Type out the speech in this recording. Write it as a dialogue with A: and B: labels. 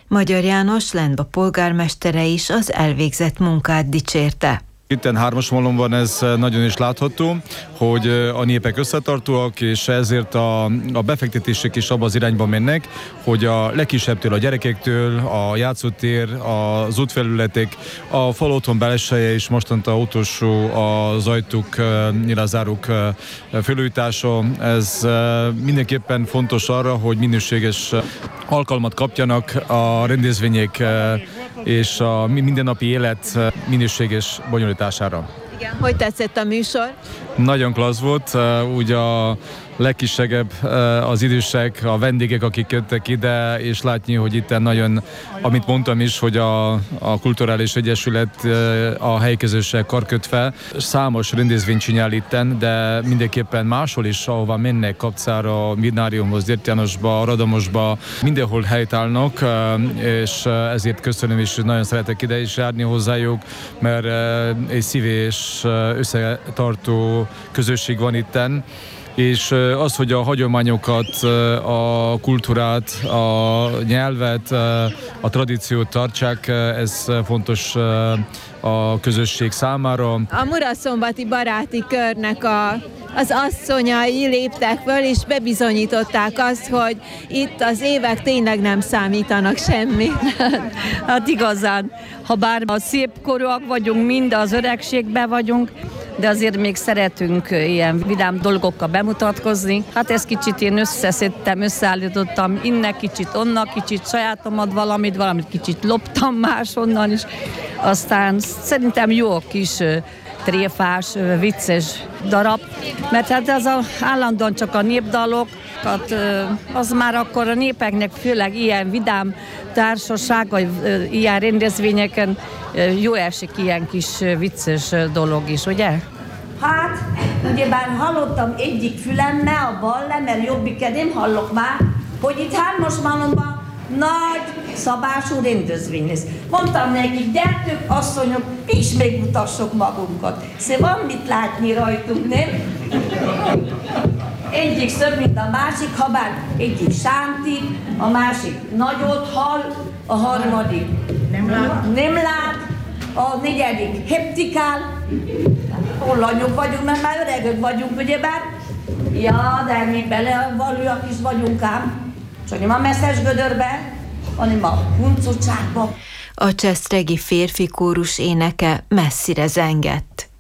A: Magyar János, Lendva polgármestere is az elvégzett munkát dicsérte.
B: Itten Hármasmolon van, ez nagyon is látható, hogy a népek összetartóak, és ezért a befektetések is abba az irányba mennek, hogy a legkisebbtől, a gyerekektől, a játszótér, az útfelületek, a fal otthon belseje is mostantól utolsó az ajtók, nyilázárók felújítása. Ez mindenképpen fontos arra, hogy minőséges alkalmat kapjanak a rendezvények és a mindennapi élet minőséges bonyolítására.
A: Igen, hogy tetszett a műsor?
B: Nagyon klassz volt, úgy a legkisebb az idősek, a vendégek, akik jöttek ide, és látni, hogy itt nagyon, amit mondtam is, hogy a Kulturális Egyesület a helyi közösség karkötve számos rendezvényt csinál itten, de mindenképpen máshol is, ahova mennek, Kapcára, Midnáriumhoz, Détjánosba, Radamosba, mindenhol helytállnak, és ezért köszönöm, és nagyon szeretek ide is járni hozzájuk, mert egy szívés, összetartó közösség van itten, és az, hogy a hagyományokat, a kultúrát, a nyelvet, a tradíciót tartsák, ez fontos a közösség számára.
A: A Muraszombati baráti körnek az asszonyai léptek föl, és bebizonyították azt, hogy itt az évek tényleg nem számítanak semmit.
C: Hát igazán, ha bár a szép korúak vagyunk, mind az öregségben vagyunk, de azért még szeretünk ilyen vidám dolgokkal bemutatkozni. Hát ezt kicsit én összeszedtem, összeállítottam, innen kicsit, onnan kicsit, sajátomat valamit kicsit loptam másonnan is. Aztán szerintem jó kis tréfás, vicces darab, mert hát ez állandóan csak a népdalokat, az már akkor a népeknek főleg ilyen vidám társasága, ilyen rendezvényeken jó esik ilyen kis vicces dolog is, ugye?
D: Hát, ugyebár hallottam egyik fülemmel, a bal, mert jobbiket nem hallok már, hogy itt Hármasmalomban nagy szabású rendezvény lesz. Mondtam nekik, gyertök, asszonyok, mi is megmutassuk magunkat. Szóval van mit látni rajtunk, nem? Egyik szöbb, mint a másik, habár egyik sánti, a másik nagyot hall, a harmadik nem lát, a negyedik heptikál. Lanyok vagyunk, mert már öregök vagyunk, ugyebár? Ja, de mi belevalóak is vagyunk ám. Csak nem a messzes gödörbe, hanem a huncutságba.
A: A csesztregi férfi kórus éneke messzire zengett.